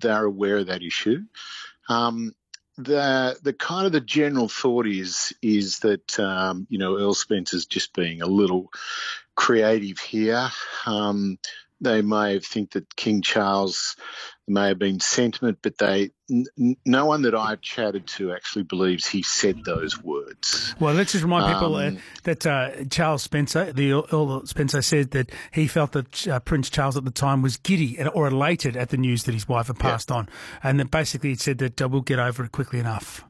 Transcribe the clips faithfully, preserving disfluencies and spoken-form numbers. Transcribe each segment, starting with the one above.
they're aware of that issue. Um, the the kind of the general thought is is that um, you know, Earl Spencer's just being a little creative here. Um, they may have think that King Charles may have been sentiment, but they n- n- no one that I've chatted to actually believes he said those words. Well, let's just remind people uh, Um, that uh, Charles Spencer, the Earl Earl Spencer, said that he felt that uh, Prince Charles at the time was giddy or elated at the news that his wife had passed yeah. on, and that basically he said that uh, we'll get over it quickly enough.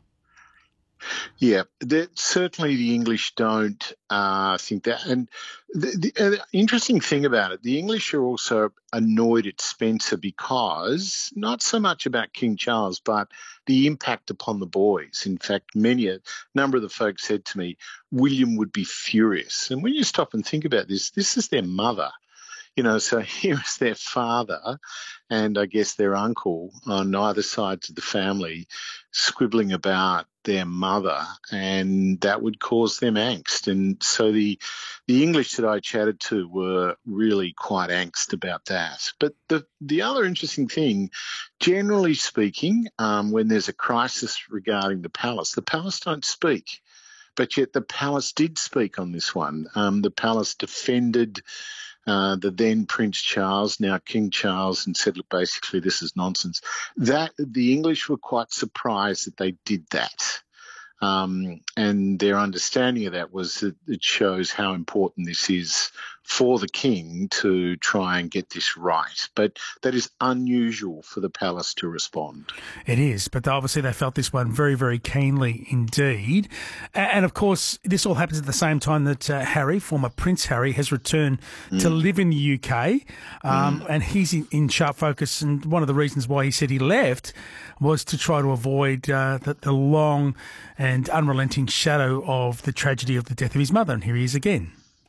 Yeah, that, certainly the English don't uh, think that. And the, the uh, interesting thing about it, the English are also annoyed at Spencer because not so much about King Charles, but the impact upon the boys. In fact, many, a number of the folks said to me, William would be furious. And when you stop and think about this, this is their mother. You know, so here is their father and I guess their uncle on either sides of the family scribbling about their mother, and that would cause them angst. And so the the English that I chatted to were really quite angst about that. But the, the other interesting thing, generally speaking, um, when there's a crisis regarding the palace, the palace don't speak. But yet the palace did speak on this one. Um, the palace defended uh, the then Prince Charles, now King Charles, and said, look, basically this is nonsense. That the English were quite surprised that they did that. Um, and their understanding of that was that it shows how important this is for the king to try and get this right. But that is unusual for the palace to respond. It is, but obviously they felt this one very, very keenly indeed. And of course, this all happens at the same time that uh, Harry, former Prince Harry, has returned mm. to live in the U K, um, mm. and he's in, in sharp focus. And one of the reasons why he said he left was to try to avoid uh, the, the long and unrelenting shadow of the tragedy of the death of his mother. And here he is again.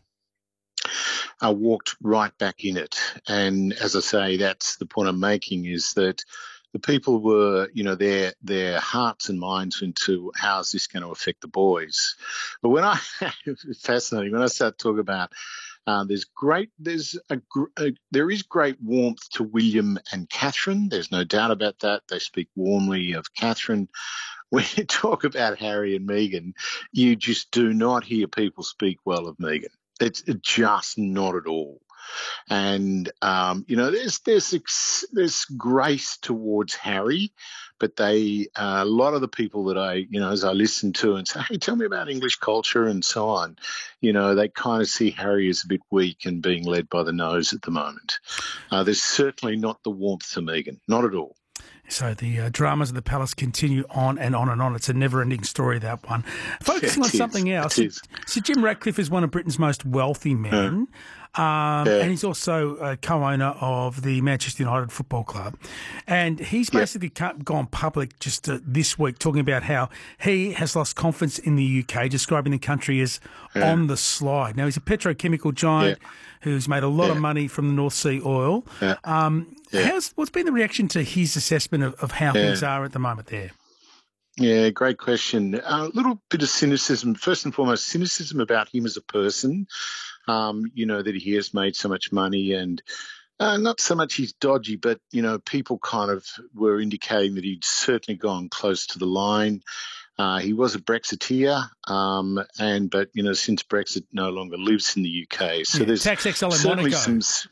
I walked right back in it. And as I say, that's the point I'm making, is that the people were, you know, their their hearts and minds went to how is this going to affect the boys. But when I, it's fascinating, when I start talking about uh, there's great, there's a, a, there is great warmth to William and Catherine. There's no doubt about that. They speak warmly of Catherine. When you talk about Harry and Meghan, you just do not hear people speak well of Meghan. It's just not at all. And, um, you know, there's there's there's grace towards Harry, but they, uh, a lot of the people that I, you know, as I listen to and say, hey, tell me about English culture and so on, you know, they kind of see Harry as a bit weak and being led by the nose at the moment. Uh, there's certainly not the warmth to Meghan, not at all. So the uh, dramas of the palace continue on and on and on. It's a never-ending story, that one. Focusing yeah, on is. something else, so Jim Ratcliffe is one of Britain's most wealthy men, yeah. Um, yeah. and he's also a co-owner of the Manchester United Football Club. And he's basically yeah. gone public just uh, this week talking about how he has lost confidence in the U K, describing the country as yeah. on the slide. Now, he's a petrochemical giant yeah. who's made a lot yeah. of money from the North Sea oil. Yeah. Um, yeah. how's, what's been the reaction to his assessment of, of how yeah. things are at the moment there? Yeah, great question. A little bit of cynicism, first and foremost, cynicism about him as a person, um, you know, that he has made so much money and uh, not so much he's dodgy, but, you know, people kind of were indicating that he'd certainly gone close to the line. Uh, he was a Brexiteer, um, and but, you know, since Brexit no longer lives in the U K. So yeah, there's tax exile in certainly Monaco. some...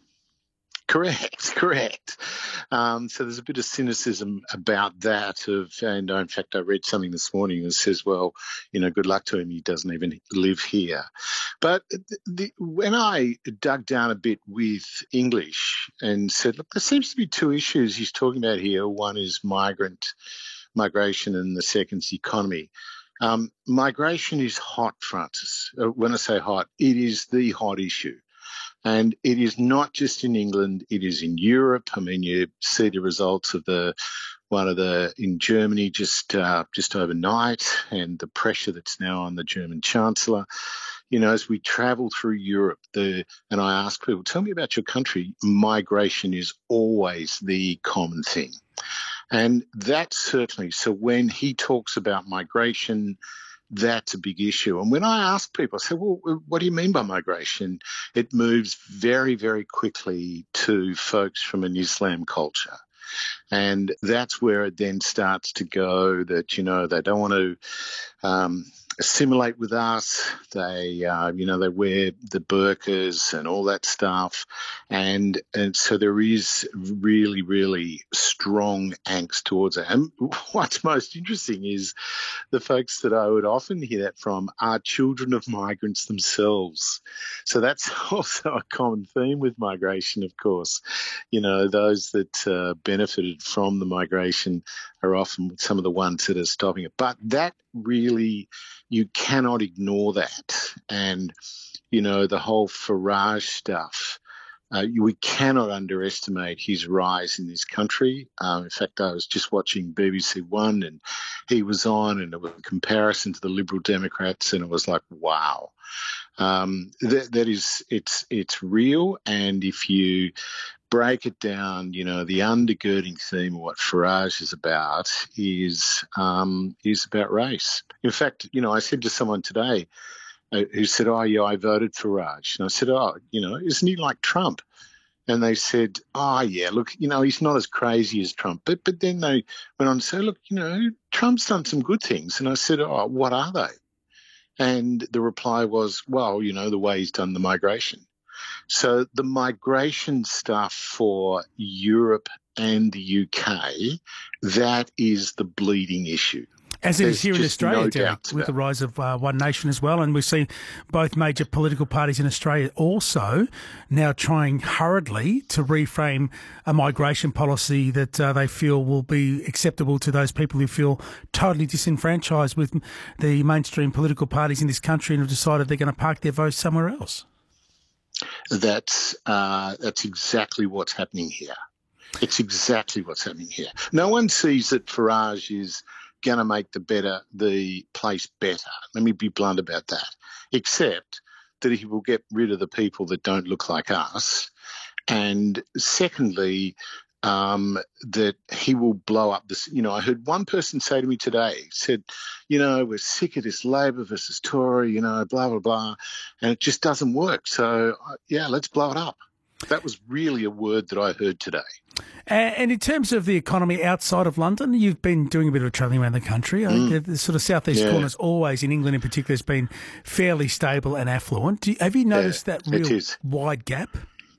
Correct, correct. Um, so there's a bit of cynicism about that. Of, and in fact, I read something this morning that says, well, you know, good luck to him. He doesn't even live here. But the, when I dug down a bit with English and said, look, there seems to be two issues he's talking about here. One is migrant migration and the second's economy. Um, migration is hot, Francis. When I say hot, it is the hot issue. And it is not just in England, it is in Europe. I mean, you see the results of the one of the in Germany just uh, just overnight, and the pressure that's now on the German Chancellor. You know, as we travel through Europe, the and I ask people, tell me about your country, migration is always the common thing. And that's certainly, so when he talks about migration, that's a big issue. And when I ask people, I say, well, what do you mean by migration? It moves very, very quickly to folks from an Islam culture. And that's where it then starts to go that, you know, they don't want to um, assimilate with us. They, uh, you know, they wear the burqas and all that stuff. And and so there is really, really strong angst towards it. And what's most interesting is the folks that I would often hear that from are children of migrants themselves. So that's also a common theme with migration, of course. You know, those that uh, benefited from the migration are often some of the ones that are stopping it. But that really, you cannot ignore that. And, you know, the whole Farage stuff, uh, we cannot underestimate his rise in this country. Um, in fact, I was just watching B B C One and he was on, and it was a comparison to the Liberal Democrats, and it was like, wow. Um, that, that is, it's, it's real. And if you break it down, you know, the undergirding theme of what Farage is about is um, is about race. In fact, you know, I said to someone today uh, who said, oh, yeah, I voted for Farage. And I said, oh, you know, isn't he like Trump? And they said, oh, yeah, look, you know, he's not as crazy as Trump. But but then they went on to say, look, you know, Trump's done some good things. And I said, oh, what are they? And the reply was, well, you know, the way he's done the migration. So the migration stuff for Europe and the U K, that is the bleeding issue. As it is here in Australia, Derek, with the rise of uh, One Nation as well. And we've seen both major political parties in Australia also now trying hurriedly to reframe a migration policy that uh, they feel will be acceptable to those people who feel totally disenfranchised with the mainstream political parties in this country and have decided they're going to park their votes somewhere else. That's uh, that's exactly what's happening here. It's exactly what's happening here. No one sees that Farage is going to make the better the place better. Let me be blunt about that. Except that he will get rid of the people that don't look like us, and secondly, um, that he will blow up this. You know, I heard one person say to me today, said, you know, we're sick of this Labor versus Tory, you know, blah, blah, blah, and it just doesn't work. So, yeah, let's blow it up. That was really a word that I heard today. And in terms of the economy outside of London, you've been doing a bit of travelling around the country. I think mm. the sort of southeast yeah. corners always, in England in particular, has been fairly stable and affluent. Do you, have you noticed yeah, that real wide gap?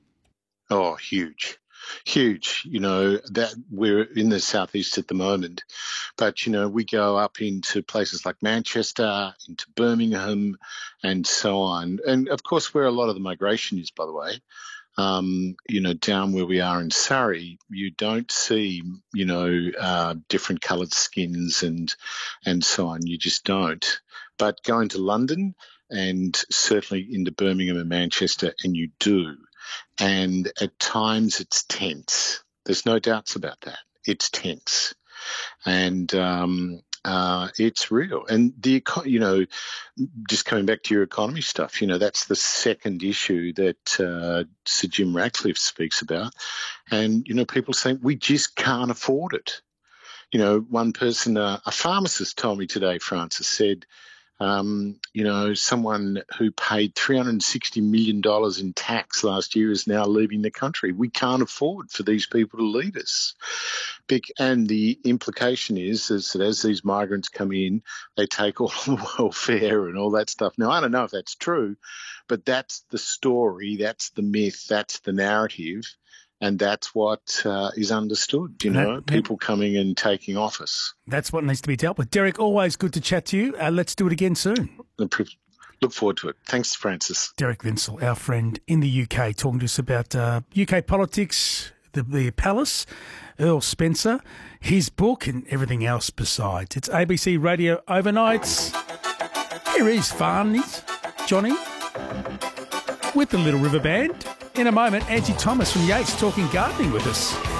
Oh, huge. Huge, you know, that we're in the southeast at the moment, but, you know, we go up into places like Manchester, into Birmingham and so on. And, of course, where a lot of the migration is, by the way, um, you know, down where we are in Surrey, you don't see, you know, uh, different coloured skins and and so on. You just don't. But going to London and certainly into Birmingham and Manchester, and you do. And at times it's tense. There's no doubts about that. It's tense. And um, uh, it's real. And, the you know, just coming back to your economy stuff, you know, that's the second issue that uh, Sir Jim Ratcliffe speaks about. And, you know, people saying we just can't afford it. You know, one person, uh, a pharmacist told me today, Francis, said, Um, you know, someone who paid three hundred sixty million dollars in tax last year is now leaving the country. We can't afford for these people to leave us. And the implication is, is that as these migrants come in, they take all the welfare and all that stuff. Now, I don't know if that's true, but that's the story, that's the myth, that's the narrative. And that's what uh, is understood, you know, that, people coming and taking office. That's what needs to be dealt with. Derek, always good to chat to you. Uh, let's do it again soon. Look forward to it. Thanks, Francis. Derek Vinsel, our friend in the U K, talking to us about uh, U K politics, the, the palace, Earl Spencer, his book and everything else besides. It's A B C Radio Overnights. Here is Farney's Johnny with the Little River Band. In a moment, Angie Thomas from Yates talking gardening with us.